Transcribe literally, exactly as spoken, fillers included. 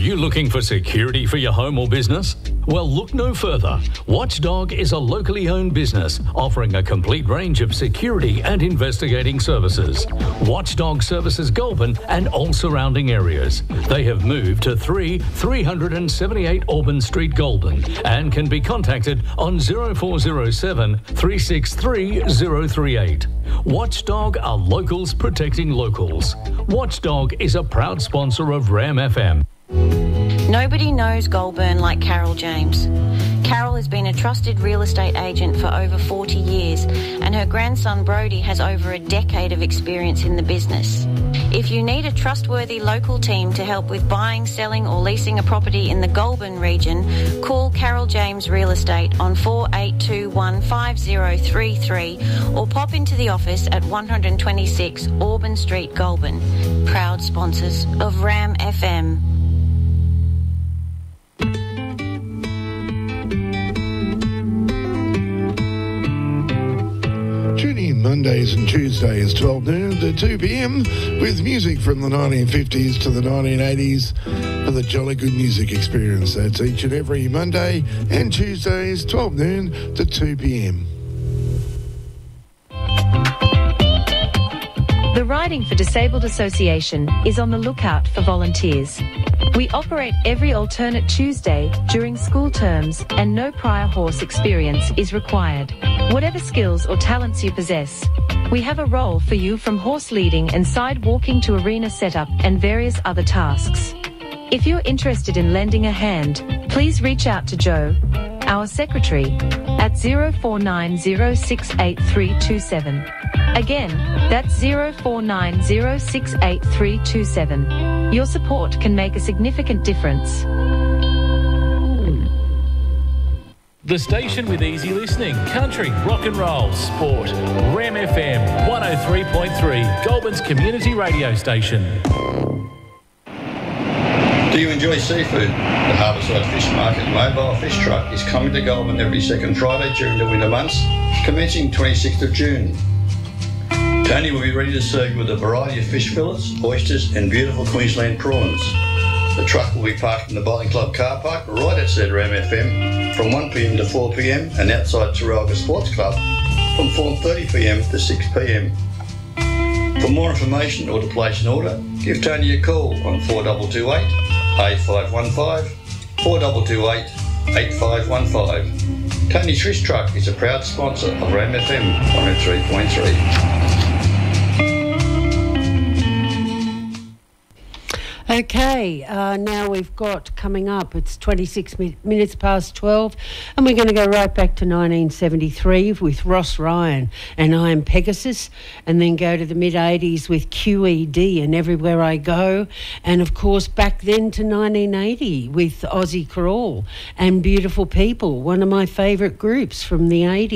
you looking for security for your home or business? Well, look no further. Watchdog is a locally owned business offering a complete range of security and investigating services. Watchdog services Goulburn and all surrounding areas. They have moved to three three seventy-eight Auburn Street, Goulburn, and can be contacted on zero four zero seven, three six three, zero three eight. Watchdog are locals protecting locals. Watchdog is a proud sponsor of Ram F M. Nobody knows Goulburn like Carol James. Carol has been a trusted real estate agent for over forty years, and her grandson Brody has over a decade of experience in the business. If you need a trustworthy local team to help with buying, selling or leasing a property in the Goulburn region, call Carol James Real Estate on four eight two one, five zero three three or pop into the office at one twenty-six Auburn Street, Goulburn. Proud sponsors of Ram F M. Tune in Mondays and Tuesdays, twelve noon to two p.m, with music from the nineteen fifties to the nineteen eighties for the jolly good music experience. That's each and every Monday and Tuesdays, twelve noon to two p.m. The Riding for Disabled Association is on the lookout for volunteers. We operate every alternate Tuesday during school terms, and no prior horse experience is required. Whatever skills or talents you possess, we have a role for you, from horse leading and side walking to arena setup and various other tasks. If you're interested in lending a hand, please reach out to Joe, our secretary, at zero four nine zero six eight three two seven. Again, that's zero four nine zero six eight three two seven. Your support can make a significant difference. The station with easy listening, country, rock and roll, sport. Ram F M one oh three point three, Goulburn's community radio station. Do you enjoy seafood? The Harbourside Fish Market mobile fish truck is coming to Goulburn every second Friday during the winter months, commencing twenty-sixth of June. Tony will be ready to serve you with a variety of fish fillets, oysters and beautiful Queensland prawns. The truck will be parked in the Bowling Club car park right outside Ram F M from one p.m. to four p.m. and outside Terralga Sports Club from four thirty p.m. to six p.m. For more information or to place an order, give Tony a call on four two two eight, eight five one five, four two two eight, eight five one five. Tony's Fish Truck is a proud sponsor of Ram F M one oh three point three. Okay, uh, now we've got coming up, it's twenty-six mi- minutes past twelve, and we're going to go right back to nineteen seventy-three with Ross Ryan and I Am Pegasus, and then go to the mid-eighties with Q E D and Everywhere I Go, and of course back then to nineteen eighty with Aussie Crawl and Beautiful People, one of my favourite groups from the eighties.